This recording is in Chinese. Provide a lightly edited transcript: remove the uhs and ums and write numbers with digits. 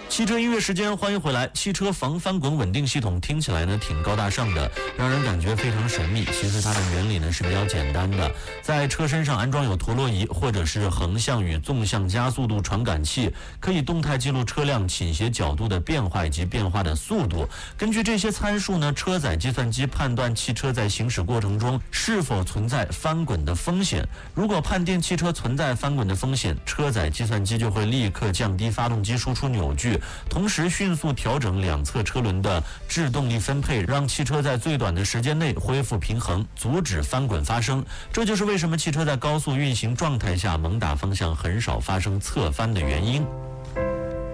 汽车音乐时间，欢迎回来。汽车防翻滚稳定系统听起来呢挺高大上的，让人感觉非常神秘。其实它的原理呢是比较简单的，在车身上安装有陀螺仪或者是横向与纵向加速度传感器，可以动态记录车辆倾斜角度的变化以及变化的速度。根据这些参数呢，车载计算机判断汽车在行驶过程中是否存在翻滚的风险。如果判定汽车存在翻滚的风险，车载计算机就会立刻降低发动机输出扭矩，同时迅速调整两侧车轮的制动力分配，让汽车在最短的时间内恢复平衡，阻止翻滚发生。这就是为什么汽车在高速运行状态下猛打方向很少发生侧翻的原因。